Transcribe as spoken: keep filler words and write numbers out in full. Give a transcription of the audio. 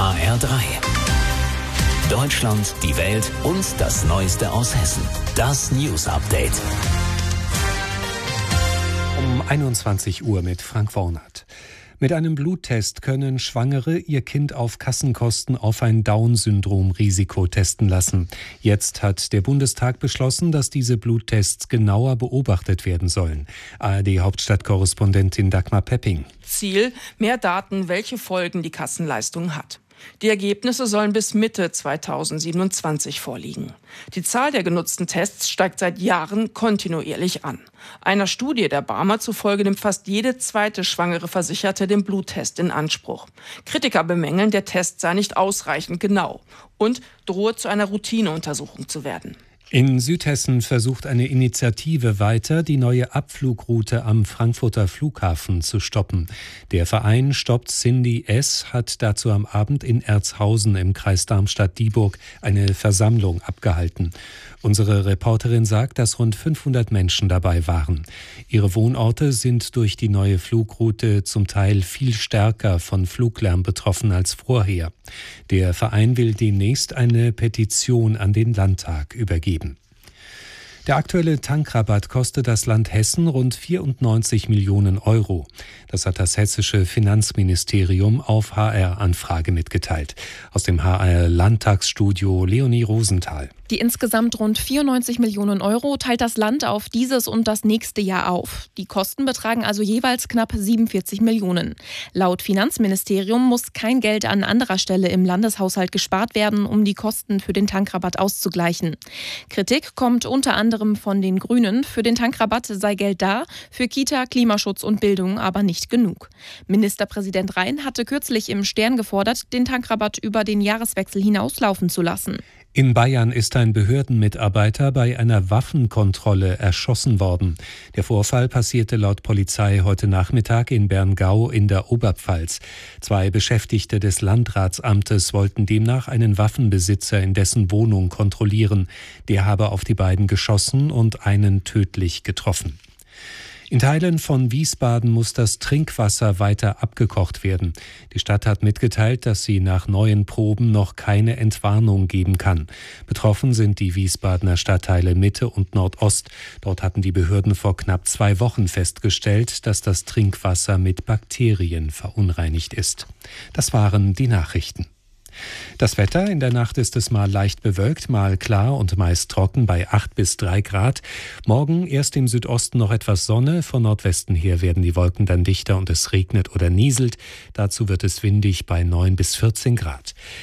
H R drei. Deutschland, die Welt und das Neueste aus Hessen. Das News Update. Um einundzwanzig Uhr mit Frank Wornert. Mit einem Bluttest können Schwangere ihr Kind auf Kassenkosten auf ein Down-Syndrom-Risiko testen lassen. Jetzt hat der Bundestag beschlossen, dass diese Bluttests genauer beobachtet werden sollen. A R D-Hauptstadtkorrespondentin Dagmar Pepping. Ziel: mehr Daten, welche Folgen die Kassenleistung hat. Die Ergebnisse sollen bis Mitte zweitausendsiebenundzwanzig vorliegen. Die Zahl der genutzten Tests steigt seit Jahren kontinuierlich an. Einer Studie der Barmer zufolge nimmt fast jede zweite schwangere Versicherte den Bluttest in Anspruch. Kritiker bemängeln, der Test sei nicht ausreichend genau und drohe zu einer Routineuntersuchung zu werden. In Südhessen versucht eine Initiative weiter, die neue Abflugroute am Frankfurter Flughafen zu stoppen. Der Verein Stoppt Cindy S. hat dazu am Abend in Erzhausen im Kreis Darmstadt-Dieburg eine Versammlung abgehalten. Unsere Reporterin sagt, dass rund fünfhundert Menschen dabei waren. Ihre Wohnorte sind durch die neue Flugroute zum Teil viel stärker von Fluglärm betroffen als vorher. Der Verein will demnächst eine Petition an den Landtag übergeben. Der aktuelle Tankrabatt kostet das Land Hessen rund vierundneunzig Millionen Euro. Das hat das hessische Finanzministerium auf H R-Anfrage mitgeteilt. Aus dem H R-Landtagsstudio Leonie Rosenthal. Die insgesamt rund vierundneunzig Millionen Euro teilt das Land auf dieses und das nächste Jahr auf. Die Kosten betragen also jeweils knapp siebenundvierzig Millionen. Laut Finanzministerium muss kein Geld an anderer Stelle im Landeshaushalt gespart werden, um die Kosten für den Tankrabatt auszugleichen. Kritik kommt unter anderem von den Grünen. Für den Tankrabatt sei Geld da, für Kita, Klimaschutz und Bildung aber nicht genug. Ministerpräsident Rhein hatte kürzlich im Stern gefordert, den Tankrabatt über den Jahreswechsel hinauslaufen zu lassen. In Bayern ist ein Behördenmitarbeiter bei einer Waffenkontrolle erschossen worden. Der Vorfall passierte laut Polizei heute Nachmittag in Berngau in der Oberpfalz. Zwei Beschäftigte des Landratsamtes wollten demnach einen Waffenbesitzer in dessen Wohnung kontrollieren. Der habe auf die beiden geschossen und einen tödlich getroffen. In Teilen von Wiesbaden muss das Trinkwasser weiter abgekocht werden. Die Stadt hat mitgeteilt, dass sie nach neuen Proben noch keine Entwarnung geben kann. Betroffen sind die Wiesbadener Stadtteile Mitte und Nordost. Dort hatten die Behörden vor knapp zwei Wochen festgestellt, dass das Trinkwasser mit Bakterien verunreinigt ist. Das waren die Nachrichten. Das Wetter: in der Nacht ist es mal leicht bewölkt, mal klar und meist trocken bei acht bis drei Grad. Morgen erst im Südosten noch etwas Sonne, von Nordwesten her werden die Wolken dann dichter und es regnet oder nieselt. Dazu wird es windig bei neun bis vierzehn Grad.